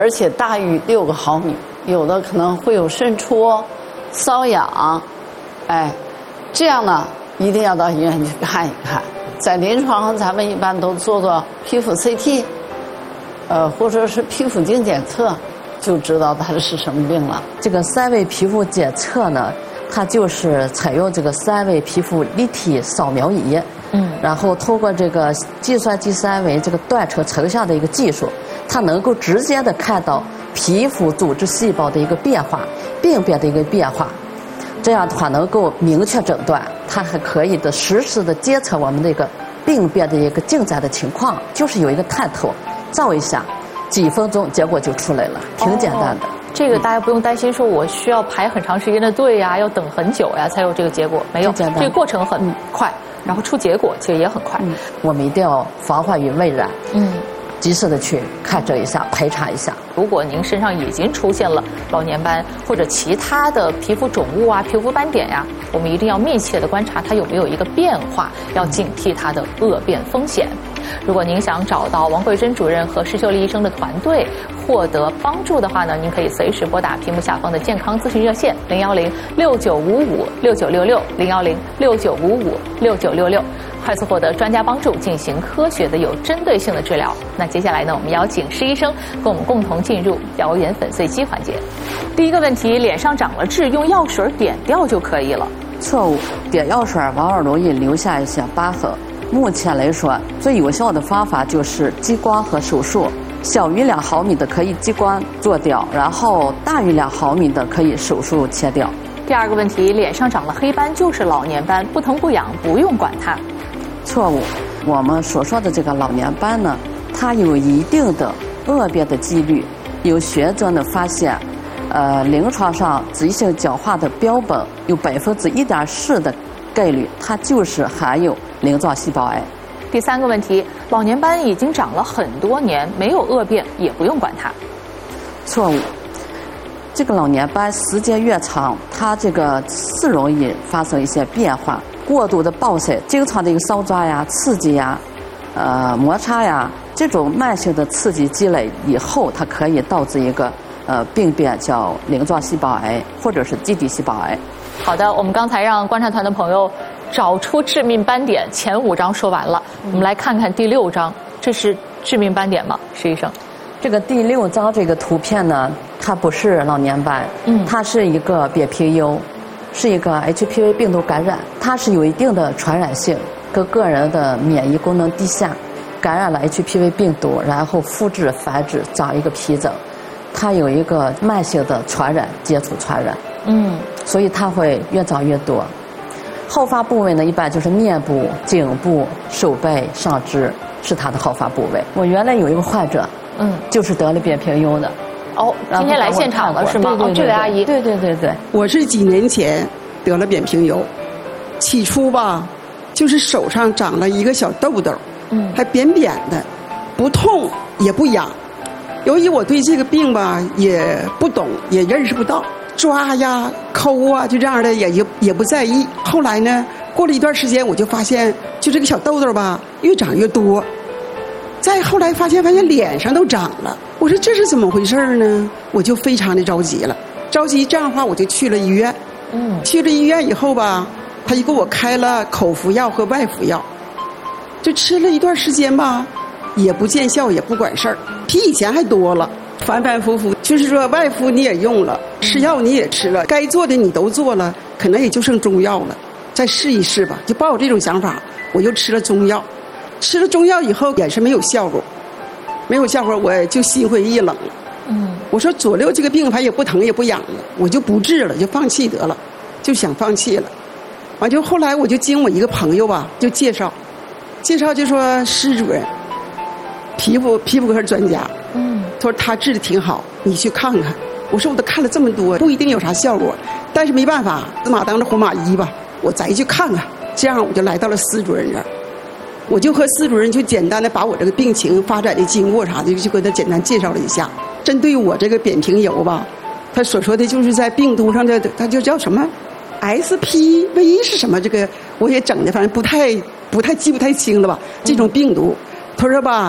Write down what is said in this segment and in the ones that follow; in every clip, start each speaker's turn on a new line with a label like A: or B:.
A: 而且大于6个毫米，有的可能会有渗出、瘙痒，这样呢一定要到医院去看一看。在临床上，咱们一般都做皮肤 CT， 或者是皮肤镜检测，就知道它是什么病了。
B: 这个3维皮肤检测呢，它就是采用这个3维皮肤立体扫描仪，然后通过这个计算机3维这个断层成像的一个技术，它能够直接的看到皮肤组织细胞的一个变化、病变的一个变化。这样的话能够明确诊断，它还可以的实时的监测我们这个病变的一个进展的情况，就是有一个探头，照一下，几分钟结果就出来了，挺简单的。
C: 这个大家不用担心，说我需要排很长时间的队呀，要等很久呀才有这个结果，没有，这个过程很快，然后出结果其实也很快。
B: 我们一定要防患于未然。及时的去看诊一下，排查一下。
C: 如果您身上已经出现了老年斑或者其他的皮肤肿物啊、皮肤斑点呀，我们一定要密切的观察它有没有一个变化，要警惕它的恶变风险。如果您想找到王桂珍主任和施秀丽医生的团队获得帮助的话呢，您可以随时拨打屏幕下方的健康咨询热线010-6955-6966，010-6955-6966，快速获得专家帮助，进行科学的有针对性的治疗。那接下来呢，我们邀请施医生跟我们共同进入疗颜粉碎机环节。第一个问题，脸上长了痣，用药水点掉就可以了？
B: 错误，点药水往往容易留下一些疤痕。目前来说，最有效的方法就是激光和手术。小于2毫米的可以激光做掉，然后大于2毫米的可以手术切掉。
C: 第二个问题，脸上长了黑斑就是老年斑，不疼不痒，不用管它。
B: 错误，我们所说的这个老年斑呢，它有一定的恶变的几率。有学者呢发现，临床上急性角化的标本有1.4%的概率，它就是含有鳞状细胞癌。
C: 第三个问题，老年斑已经长了很多年，没有恶变，也不用管它。
B: 错误，这个老年斑时间越长，它这个是容易发生一些变化。过度的暴晒、经常的一个搔抓呀、刺激呀、摩擦呀，这种慢性的刺激积累以后，它可以导致一个病变，叫鳞状细胞癌或者是基底细胞癌。
C: 好的，我们刚才让观察团的朋友找出致命斑点，前5张说完了，我们来看看第6张，这是致命斑点吗？施医生，
B: 这个第6张这个图片呢，它不是老年斑，它是一个扁平疣，是一个 HPV 病毒感染，它是有一定的传染性，跟个人的免疫功能低下，感染了 HPV 病毒，然后复制繁殖长一个皮疹，它有一个慢性的传染，接触传染，所以它会越长越多。好发部位呢，一般就是面部、颈部、手背、上肢是它的好发部位。我原来有一个患者，就是得了扁平疣的。
C: 哦，今天来现场了是吗？
B: 对，
C: 这位阿姨，
B: 对，
D: 我是几年前得了扁平疣，起初吧，就是手上长了一个小痘痘，还扁扁的，不痛也不痒。由于我对这个病吧也不懂，也认识不到，抓呀、抠啊，就这样的也不在意。后来呢，过了一段时间，我就发现，就这个小痘痘吧，越长越多。再后来发现脸上都长了，我说这是怎么回事呢？我就非常的着急了，着急这样的话我就去了医院。去了医院以后吧，他就给我开了口服药和外服药，就吃了一段时间吧，也不见效，也不管事儿，比以前还多了，反反复复。就是说外服你也用了，吃药你也吃了，该做的你都做了，可能也就剩中药了，再试一试吧。就抱有这种想法，我又吃了中药。吃了中药以后也是没有效果，我就心灰意冷了。我说左右这个病反正也不疼也不痒了，我就不治了，就放弃得了，就想放弃了。完就后来我就经我一个朋友吧，就介绍就说施主任，皮肤科专家，他说他治的挺好，你去看看。我说我都看了这么多，不一定有啥效果，但是没办法，死马当着活马医吧，我再去看看。这样我就来到了施主任这儿。我就和施主任就简单的把我这个病情发展的经过啥的就给他简单介绍了一下。针对我这个扁平疣吧，他所说的就是在病毒上的，他就叫什么 SPV 是什么，这个我也整的反正不太记不太清了吧。这种病毒他说吧，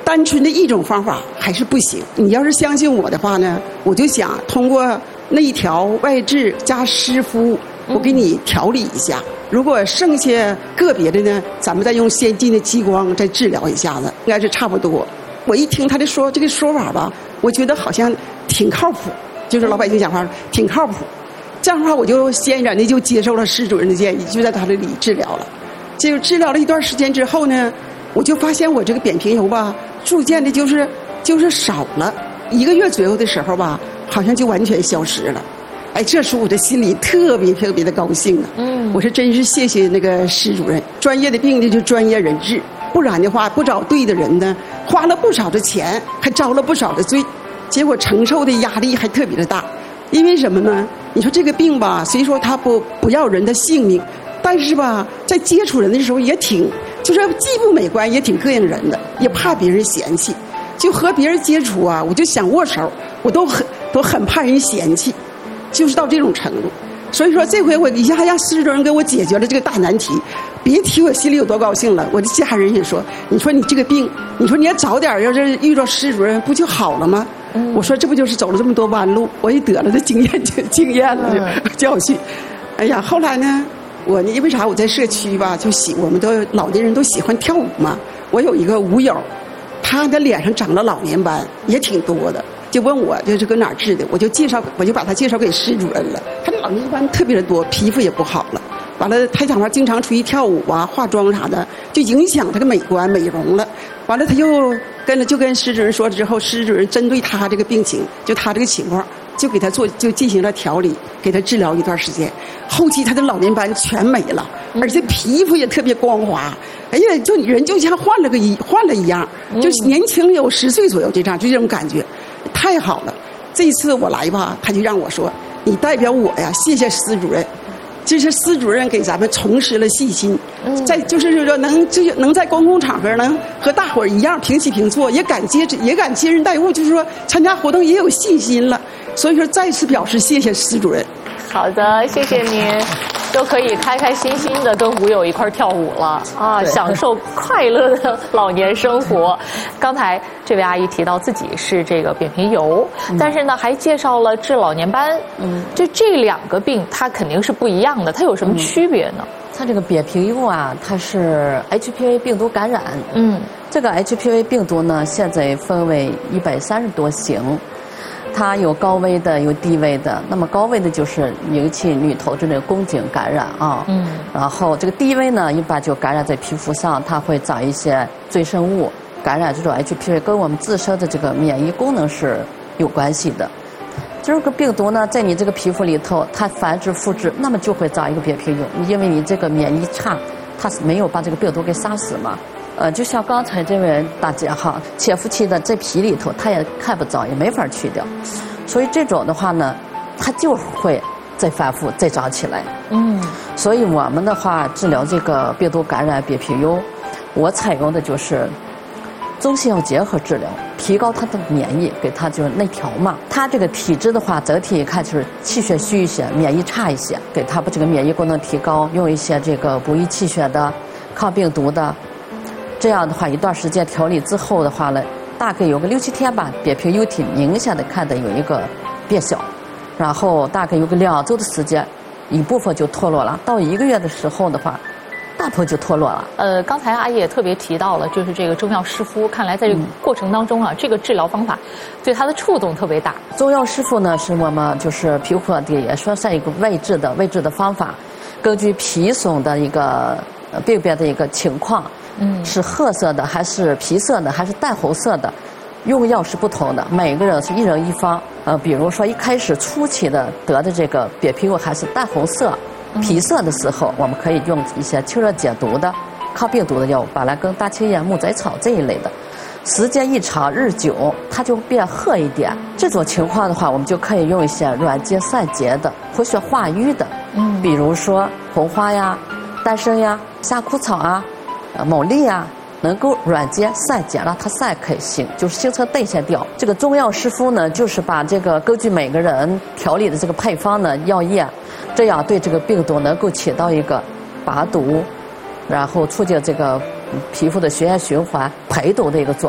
D: 单纯的一种方法还是不行。你要是相信我的话呢，我就想通过内调外治加湿敷，我给你调理一下。如果剩下个别的呢，咱们再用先进的激光再治疗一下子，应该是差不多。我一听他这个说法吧，我觉得好像挺靠谱，就是老百姓讲话挺靠谱。这样的话，我就先然的就接受了施主任的建议，就在他这里治疗了。结果治疗了一段时间之后呢，我就发现我这个扁平疣吧，逐渐的就是少了，1个月左右的时候吧，好像就完全消失了。哎，这时候我的心里特别特别的高兴啊！我说真是谢谢那个施主任，专业的病呢就专业人治，不然的话不找对的人呢，花了不少的钱，还遭了不少的罪，结果承受的压力还特别的大。因为什么呢？你说这个病吧，虽说它不要人的性命，但是吧，在接触人的时候也挺，就是既不美观也挺膈应人的，也怕别人嫌弃。就和别人接触啊，我就想握手，我都很怕人嫌弃。就是到这种程度，所以说这回我一下让施主任给我解决了这个大难题，别提我心里有多高兴了。我的家人也说，你说你这个病，你说你要早点要是遇到施主任不就好了吗？我说这不就是走了这么多弯路，我也得了这经验了教训。哎呀，后来呢，我因为啥我在社区吧，我们都老年人都喜欢跳舞嘛。我有一个舞友，他的脸上长了老年斑，也挺多的。就问我就是搁哪儿治的，我就把他介绍给施主任了。他的老年斑特别的多，皮肤也不好了。完了，他讲话经常出去跳舞啊、化妆啥的，就影响他的美观美容了。完了，他又跟施主任说之后，施主任针对他这个病情，就他这个情况，就给他就进行了调理，给他治疗一段时间。后期他的老年斑全没了，而且皮肤也特别光滑。哎呀，就人就像换了一样，就是年轻有10岁左右这样，就这种感觉。太好了！这一次我来吧，他就让我说：“你代表我呀，谢谢施主任。这是施主任给咱们重拾了信心，就是说能在公共场合能和大伙儿一样平起平坐，也敢接人待物，就是说参加活动也有信心了。所以说再次表示谢谢施主任。”
C: 好的，谢谢您。都可以开开心心的跟舞友一块跳舞了啊，享受快乐的老年生活。刚才这位阿姨提到自己是这个扁平疣，但是呢还介绍了治老年斑。这2个病它肯定是不一样的，它有什么区别呢？
B: 它这个扁平疣啊，它是 HPV 病毒感染。这个 HPV 病毒呢，现在分为130多型。它有高危的，有低危的。那么高危的就是引起女头这个宫颈感染啊。然后这个低危呢，一般就感染在皮肤上，它会长一些赘生物。感染这种 HPV 跟我们自身的这个免疫功能是有关系的。这个病毒呢，在你这个皮肤里头，它繁殖复制，那么就会长一个扁平疣，因为你这个免疫差，它是没有把这个病毒给杀死嘛。就像刚才这位大姐哈，潜伏期的在皮里头，她也看不着，也没法去掉，所以这种的话呢，它就会再反复再长起来。所以我们的话治疗这个病毒感染扁平疣，我采用的就是中西药结合治疗，提高它的免疫，给它就是内调嘛。它这个体质的话，整体一看就是气血虚一些，免疫差一些，给它把这个免疫功能提高，用一些这个补益气血的、抗病毒的。这样的话，一段时间调理之后的话呢，大概有个6、7天吧，扁平疣体明显的看的有一个变小，然后大概有个2周的时间，一部分就脱落了。到1个月的时候的话，大头就脱落了。
C: 刚才阿姨也特别提到了，就是这个中药湿敷，看来在这个过程当中啊，这个治疗方法对它的触动特别大。
B: 中药湿敷呢，是我们就是皮肤的也说是一个外治的方法，根据皮损的一个病变的一个情况。是褐色的还是皮色的还是淡红色的，用药是不同的，每个人是一人一方。比如说一开始初期的得的这个扁平疣还是淡红色、皮色的时候，我们可以用一些清热解毒的、抗病毒的药物，板蓝根、大青叶、木仔草这一类的。时间一长日久，它就变褐一点。这种情况的话，我们就可以用一些软结散结的、活血化瘀的，比如说红花呀、丹参呀、夏枯草啊。牡蛎啊，能够软结散结，让它散开形，就是新陈代谢掉。这个中药湿敷呢，就是把这个根据每个人调理的这个配方呢，药液，这样对这个病毒能够起到一个拔毒，然后促进这个皮肤的血液循环、排毒的一个作用。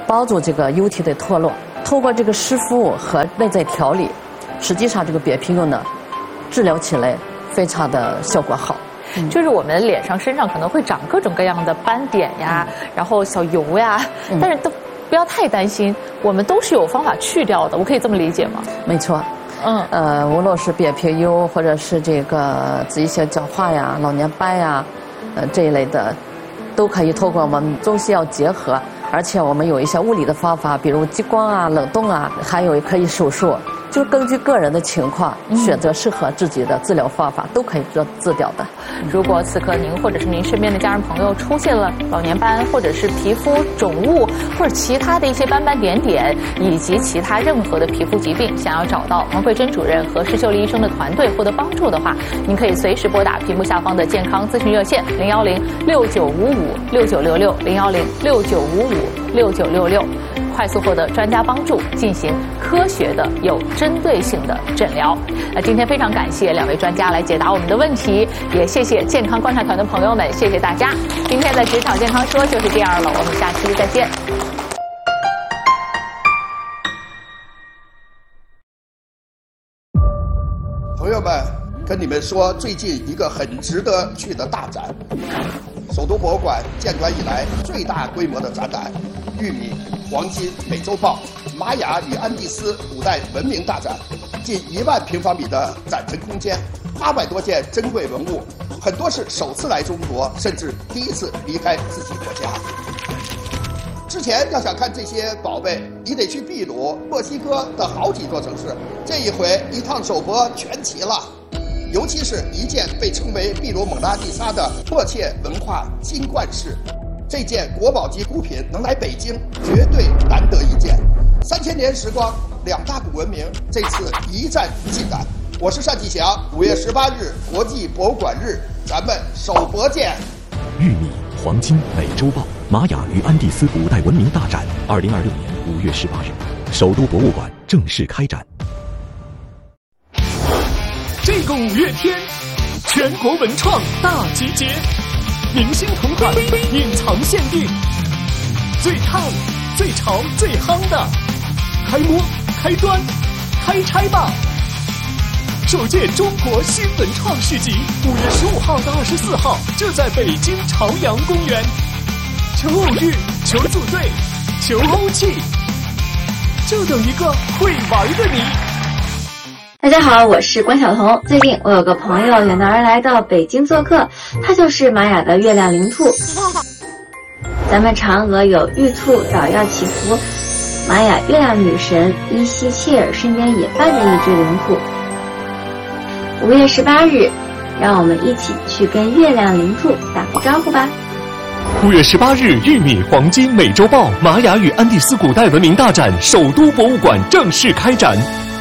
B: 帮助这个疣体的脱落。透过这个湿敷和内在调理，实际上这个扁平疣呢，治疗起来非常的效果好。
C: 就是我们脸上、身上可能会长各种各样的斑点呀，然后小油呀，但是都不要太担心，我们都是有方法去掉的。我可以这么理解吗？
B: 没错。无论是扁平疣，或者是这个一些角化呀、老年斑呀，这一类的，都可以透过我们中西药结合，而且我们有一些物理的方法，比如激光啊、冷冻啊，还有可以手术。就根据个人的情况选择适合自己的治疗方法，都可以治疗的。
C: 如果此刻您或者是您身边的家人朋友出现了老年斑，或者是皮肤肿物，或者其他的一些斑斑点点，以及其他任何的皮肤疾病，想要找到王桂珍主任和施秀丽医生的团队获得帮助的话，您可以随时拨打屏幕下方的健康咨询热线010-6955-6966，010-6955-6966，快速获得专家帮助，进行科学的有针对性的诊疗。今天非常感谢2位专家来解答我们的问题，也谢谢健康观察团的朋友们，谢谢大家。今天的职场健康说就是这样了，我们下期再见。
E: 朋友们，跟你们说最近一个很值得去的大展，首都博物馆建馆以来最大规模的展览——玉米、黄金、美洲豹、玛雅与安第斯古代文明大展，近1万平方米的展陈空间，800多件珍贵文物，很多是首次来中国，甚至第一次离开自己国家。之前要想看这些宝贝，你得去秘鲁、墨西哥的好几座城市，这一回一趟首博全齐了。尤其是一件被称为秘鲁蒙娜丽莎的迫切文化金冠饰，这件国宝级古品能来北京，绝对难得一见。3000年时光，2大古文明，这次一战尽燃。我是单霁翔，5月18日国际博物馆日，咱们首博见。
F: 玉米、黄金、美洲豹、玛雅与安第斯古代文明大展，2026年5月18日，首都博物馆正式开展。
G: 这个5月天，全国文创大集结，明星同款，隐藏限定，最烫、最潮、最夯的，开摸、开端、开拆吧！首届中国新文创市集，5月15号到24号，就在北京朝阳公园。求偶遇，求组队，求欧气，就等一个会玩的你。
H: 大家好，我是关晓彤。最近我有个朋友远道而来到北京做客，他就是玛雅的月亮灵兔。咱们嫦娥有玉兔捣药祈福，玛雅月亮女神伊西切尔身边也伴着一只灵兔。5月18日，让我们一起去跟月亮灵兔打个招呼吧。
G: 5月18日，玉米、黄金、美洲豹、玛雅与安第斯古代文明大展首都博物馆正式开展。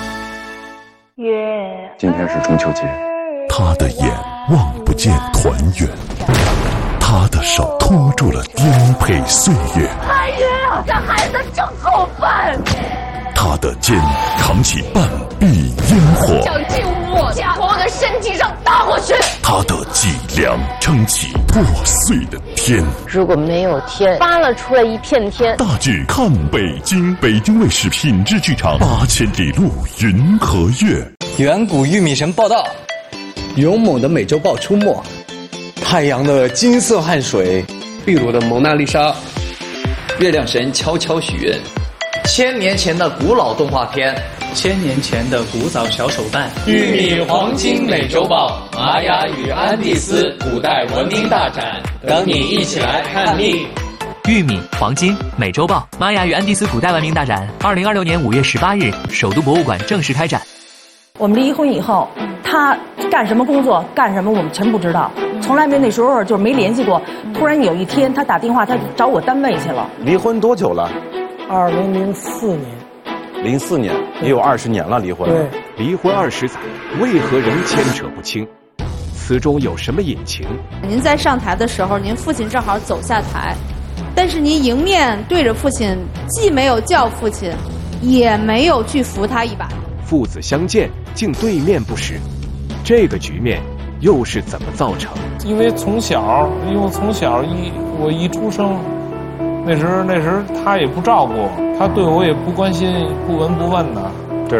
I: 今天是中秋节，
F: 他的眼望不见团圆，他的手托住了颠沛岁月。
J: 哎呀，这孩子真过分！
F: 他的肩扛起半壁烟火，
J: 想进我家，从我的身体上打过去。
F: 他的脊梁撑起破碎的天。
J: 如果没有天，扒拉出来一片天。
F: 大剧看北京，北京卫视品质剧场8000里路云和月。
K: 远古玉米神报道，
L: 勇猛的美洲豹出没，
K: 太阳的金色汗水，
L: 秘鲁的蒙娜丽莎，
K: 月亮神悄悄许愿，1000年前的古老动画片
M: ，1000年前的古早小手办，
K: 玉米、黄金、美洲豹、玛雅与安第斯古代文明大展，等你一起来看腻。
M: 玉米、黄金、美洲豹、玛雅与安第斯古代文明大展，2026年5月18日，首都博物馆正式开展。
N: 我们离婚以后，他干什么工作，干什么我们全不知道，从来没那时候就没联系过。突然有一天，他打电话，他找我单位去了。
I: 离婚多久了
O: ？2004年。
I: 04年，也有20年了，离婚。
O: 对，
P: 离婚20载，为何仍牵扯不清？此中有什么隐情？
Q: 您在上台的时候，您父亲正好走下台，但是您迎面对着父亲，既没有叫父亲，也没有去扶他一把。
P: 父子相见，竟对面不识，这个局面又是怎么造成？
O: 因为从小我一出生，
R: 那时他也不照顾，他对我也不关心、不闻不问的。